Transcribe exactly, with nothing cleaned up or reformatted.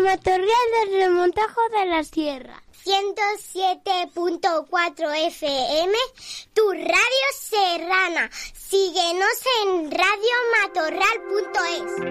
Matorral del Remontajo de la Sierra. ciento siete punto cuatro F M, tu radio serrana. Síguenos en radio matorral punto es.